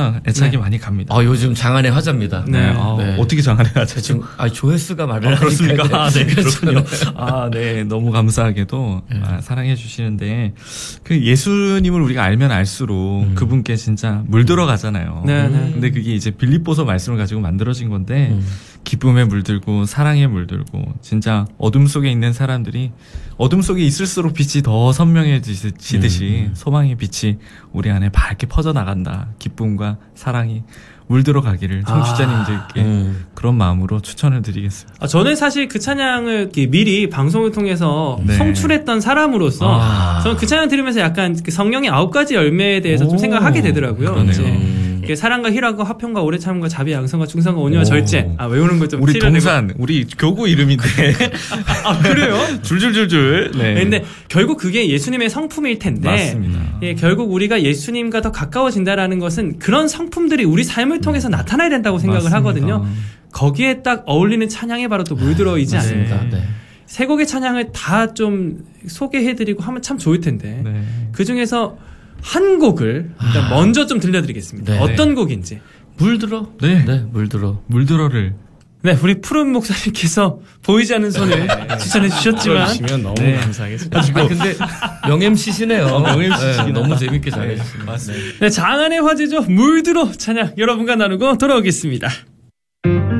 진짜 애착이 많이 갑니다. 요즘 장안의 화제입니다. 네. 네. 어떻게 장안의 화제죠? 지금 조회수가 말을 하니까. 그렇습니까? 네, 그렇군요. 네, 너무 감사하게도 사랑해 주시는데 그 예수님을 우리가 알면 알수록 그분께 진짜 물들어가잖아요. 근데 그게 이제 빌립보서 말씀을 가지고 만들어진 건데 기쁨에 물들고 사랑에 물들고 진짜 어둠 속에 있는 사람들이 어둠 속에 있을수록 빛이 더 선명해지듯이 소망의 빛이 우리 안에 밝게 퍼져나간다. 기쁨과 사랑이 물들어 가기를 청취자님들께 그런 마음으로 추천을 드리겠습니다. 저는 사실 그 찬양을 미리 방송을 통해서 송출했던 사람으로서 저는 그 찬양 들으면서 약간 성령의 9가지 열매에 대해서 좀 생각하게 되더라고요. 이제 사랑과 희락과 화평과 오래 참음과 자비 양성과 중성과 온유와 절제. 외우는 거 좀 우리 동산 우리 교구 이름인데. 그래요? 줄줄줄줄. 네. 근데 결국 그게 예수님의 성품일 텐데. 맞습니다. 결국 우리가 예수님과 더 가까워진다라는 것은 그런 성품들이 우리 삶을 통해서 나타나야 된다고 생각을 하거든요. 거기에 딱 어울리는 찬양이 바로 또 물들어있지 않습니다. 세 곡의 찬양을 다 좀 소개해드리고 하면 참 좋을 텐데. 그 중에서 한 곡을 일단 먼저 좀 들려드리겠습니다. 어떤 곡인지. 물들어? 네, 물들어. 물들어를. 네, 우리 푸른 목사님께서 보이지 않는 손을 추천해 주셨지만. 주시면 너무 감사하겠습니다. 근데 명MC시네요. 명MC시긴 너무 재밌게 잘해주시네요. 네, 장안의 화제죠. 물들어 찬양 여러분과 나누고 돌아오겠습니다.